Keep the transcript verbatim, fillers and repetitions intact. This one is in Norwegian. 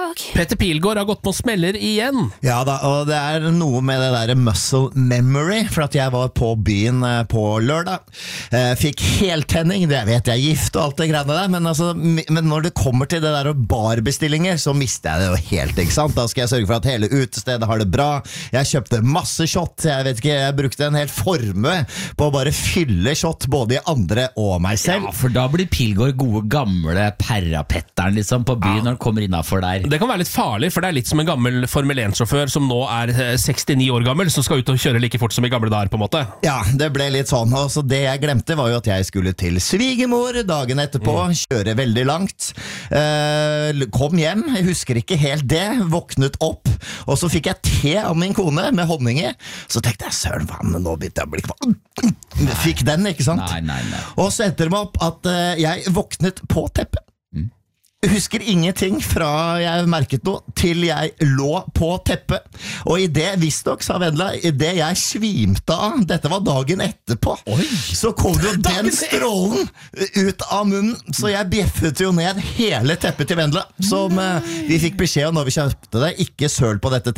dag. Petter Pilgaard har gått på smeller igjen. Ja da, og det er noe med det der muscle memory, for at jeg var på byen på lørdag. Eh, fikk heltenning, det vet jeg, gift og alt det greiene der, men, altså, men når det kommer til det der barbestillinger, så mister jeg det jo helt, ikke sant? Da skal jeg sørge for at hele utestedet har det bra. Jeg kjøpte masse shot, jeg vet ikke, jeg brukte en hel formue på å bare fylle shot, både i andre og meg selv. Ja, for da blir Pilgaard gode gamle perrapetteren liksom på byen ja. Når han kommer innenfor der. Det kan være litt farlig, for det er litt som en gammel Formel en-sjåfør som nå er sekstini år gammel, som skal ut og kjøre like fort som i gamle dager på en måte. Ja, det ble litt sånn, og så det jeg glemte var jo at jeg skulle til svigermor dagen etterpå, mm. kjøre veldig langt. Eh, kom hjem, jeg husker ikke helt det, våknet opp, og så fikk jeg te av min kone med honning i. Så tenkte jeg, søren, hva, nå begynte jeg å bli kvalm. Fikk den, ikke sant? Nei, nei, nei. Og så etter meg opp at uh, jeg våknet på teppet. Mm. Husker ingenting fra jeg merket noe til jeg lå på teppet. Og i det, visst nok, sa Vendela, i det jeg svimte av, dette var dagen etterpå, Oi. Så kom jo den strålen ut av munnen, så jeg bjeffet jo ned hele teppet til Vendela, som uh, vi fikk beskjed om når vi kjøpte det, ikke søl på dette teppet.